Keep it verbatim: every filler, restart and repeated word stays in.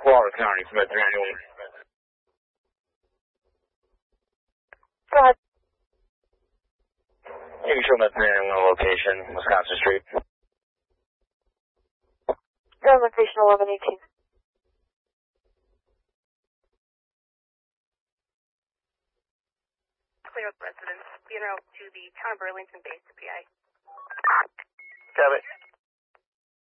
Water County, Smith Manual. Go ahead. You can show Smith Manual location, Wisconsin Street. Ground location eleven eighteen. Clear up residents. Be en route to the town of Burlington base, P I. Got it.